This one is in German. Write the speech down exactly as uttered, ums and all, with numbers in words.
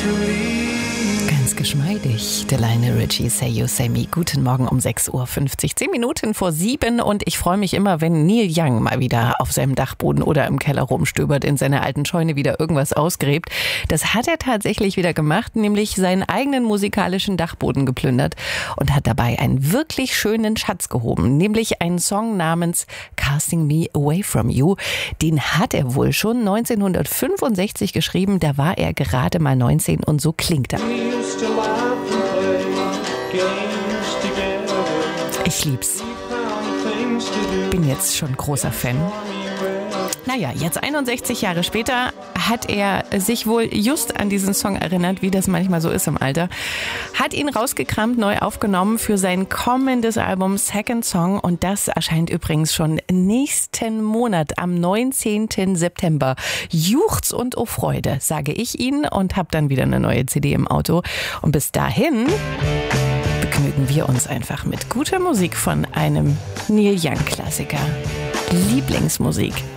Ganz geschmeidig. Der Lionel Richie, Say You, Say Me. Guten Morgen um sechs Uhr fünfzig. Zehn Minuten vor sieben und ich freue mich immer, wenn Neil Young mal wieder auf seinem Dachboden oder im Keller rumstöbert, in seiner alten Scheune wieder irgendwas ausgräbt. Das hat er tatsächlich wieder gemacht, nämlich seinen eigenen musikalischen Dachboden geplündert und hat dabei einen wirklich schönen Schatz gehoben, nämlich einen Song namens Casting Me Away From You. Den hat er wohl schon neunzehnhundertfünfundsechzig geschrieben, da war er gerade mal neunzehn und so klingt er. Ich lieb's. Bin jetzt schon großer Fan. Naja, jetzt einundsechzig Jahre später hat er sich wohl just an diesen Song erinnert, wie das manchmal so ist im Alter. Hat ihn rausgekramt, neu aufgenommen für sein kommendes Album Second Song. Und das erscheint übrigens schon nächsten Monat am neunzehnten September. Juchz und oh Freude, sage ich Ihnen und habe dann wieder eine neue C D im Auto. Und bis dahin begnügen wir uns einfach mit guter Musik von einem Neil Young Klassiker. Lieblingsmusik.